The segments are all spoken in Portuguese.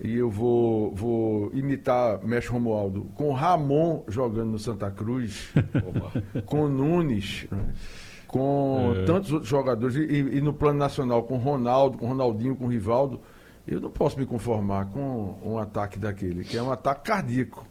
e eu vou imitar Mestre Romualdo, com Ramon jogando no Santa Cruz, com Nunes, com tantos outros jogadores, e no plano nacional com Ronaldo, com Ronaldinho, com Rivaldo, eu não posso me conformar com um ataque daquele, que é um ataque cardíaco.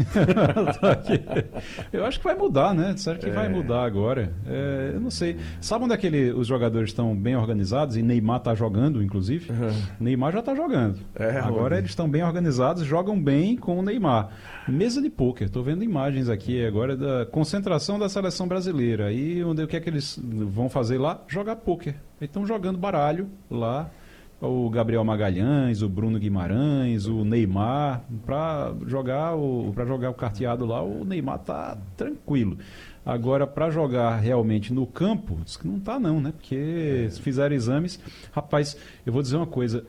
Eu acho que vai mudar, né? Será que vai mudar agora? Eu não sei. Sabe onde é que os jogadores estão bem organizados? E Neymar está jogando, inclusive? Neymar já está jogando. Agora eles estão bem organizados, jogam bem com o Neymar. Mesa de pôquer, estou vendo imagens aqui agora da concentração da seleção brasileira. E o que é que eles vão fazer lá? Jogar pôquer. Eles estão jogando baralho lá. O Gabriel Magalhães, o Bruno Guimarães, o Neymar, para jogar o carteado lá, o Neymar tá tranquilo. Agora, para jogar realmente no campo, diz que não tá não, né? Porque se fizeram exames... Rapaz, eu vou dizer uma coisa,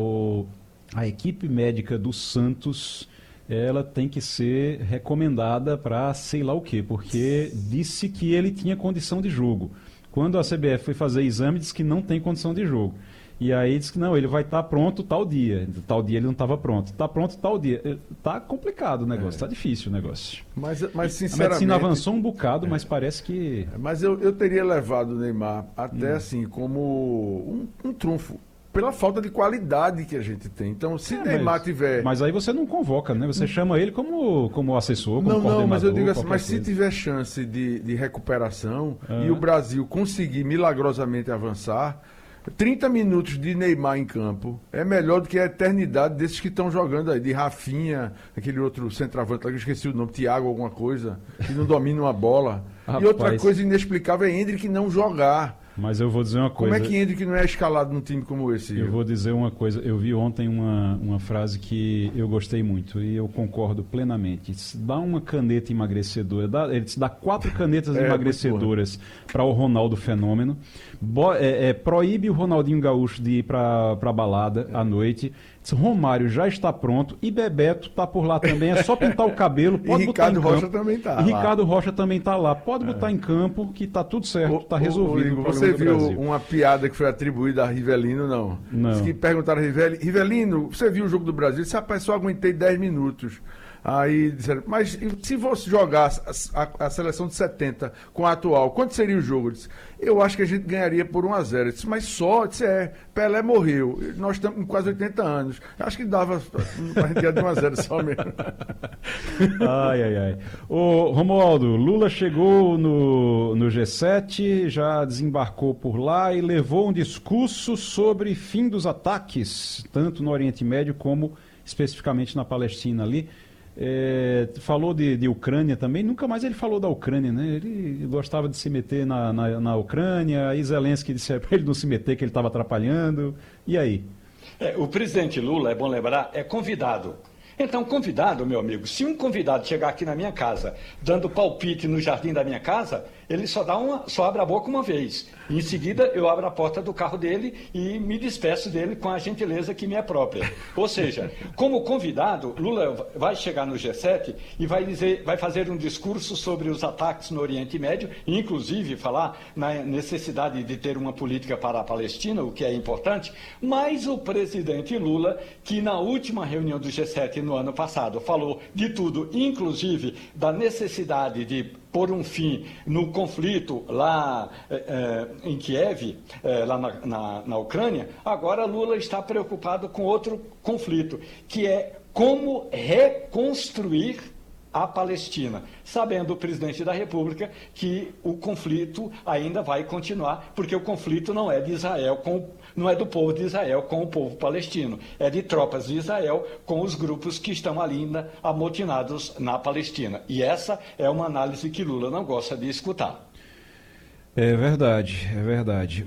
a equipe médica do Santos, ela tem que ser recomendada para sei lá o quê, porque disse que ele tinha condição de jogo. Quando a CBF foi fazer exame, disse que não tem condição de jogo. E aí disse que não, ele vai estar pronto tal dia. Tal dia ele não estava pronto. Está pronto tal dia. Está complicado o negócio, está difícil o negócio. Mas sinceramente... A medicina avançou um bocado, mas parece que... Mas eu teria levado o Neymar até assim, como um trunfo. Pela falta de qualidade que a gente tem. Então, se Neymar tiver... Mas aí você não convoca, né? Você chama ele como assessor, como coordenador. Não, mas eu digo assim, mas se tiver chance de recuperação e o Brasil conseguir milagrosamente avançar... 30 minutos de Neymar em campo é melhor do que a eternidade desses que estão jogando aí, de Rafinha, aquele outro centroavante lá que eu esqueci o nome, Thiago alguma coisa, que não domina uma bola. Rapaz. E outra coisa inexplicável é Endrick não jogar. Mas eu vou dizer uma coisa... Como é que Endrick não é escalado num time como esse? Eu vou dizer uma coisa, eu vi ontem uma frase que eu gostei muito e eu concordo plenamente. Dá uma caneta emagrecedora, ele te dá 4 canetas emagrecedoras para o Ronaldo Fenômeno, proíbe o Ronaldinho Gaúcho de ir para balada à noite. Romário já está pronto e Bebeto está por lá também, é só pintar o cabelo, pode botar em campo. Rocha também está. E Ricardo Rocha também está lá, pode botar em campo que está tudo certo, está resolvido. Você viu uma piada que foi atribuída a Rivelino, não? Não. Diz que perguntaram a Rivelino, você viu o jogo do Brasil? Ele disse, rapaz, só aguentei 10 minutos. Aí disseram, mas se você jogasse a seleção de 70 com a atual, quanto seria o jogo? Eu disse, eu acho que a gente ganharia por 1-0. Eu disse, mas só? Eu disse, Pelé morreu, nós estamos com quase 80 anos. Eu acho que dava pra gente ganhar de 1-0 só mesmo. Ai. Ô, Romualdo, Lula chegou no G7, já desembarcou por lá e levou um discurso sobre fim dos ataques, tanto no Oriente Médio como especificamente na Palestina ali. Falou de Ucrânia também, nunca mais ele falou da Ucrânia, né? Ele gostava de se meter na Ucrânia, aí Zelensky disse para ele não se meter, que ele estava atrapalhando. E aí? O presidente Lula, é bom lembrar, é convidado. Então, convidado, meu amigo, se um convidado chegar aqui na minha casa dando palpite no jardim da minha casa, ele só abre a boca uma vez. Em seguida, eu abro a porta do carro dele e me despeço dele com a gentileza que me é própria. Ou seja, como convidado, Lula vai chegar no G7 e vai fazer um discurso sobre os ataques no Oriente Médio, inclusive falar na necessidade de ter uma política para a Palestina, o que é importante, mas o presidente Lula, que na última reunião do G7 no ano passado falou de tudo, inclusive da necessidade de pôr um fim no conflito lá em Kiev, lá na Ucrânia, agora Lula está preocupado com outro conflito, que é como reconstruir a Palestina, sabendo o presidente da República que o conflito ainda vai continuar, porque o conflito não é de Israel não é do povo de Israel com o povo palestino, é de tropas de Israel com os grupos que estão ali ainda amotinados na Palestina. E essa é uma análise que Lula não gosta de escutar. É verdade.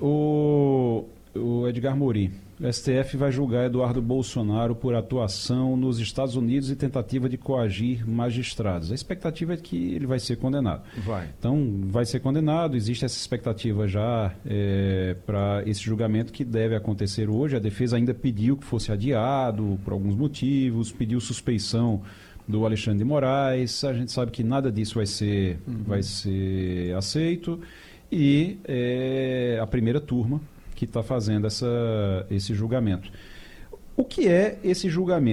O Edgar Morin, o STF vai julgar Eduardo Bolsonaro por atuação nos Estados Unidos e tentativa de coagir magistrados. A expectativa é que ele vai ser condenado. Então, vai ser condenado, existe essa expectativa já para esse julgamento que deve acontecer hoje. A defesa ainda pediu que fosse adiado por alguns motivos, pediu suspeição do Alexandre de Moraes. A gente sabe que nada disso vai ser aceito. E a primeira turma que está fazendo esse julgamento. O que é esse julgamento?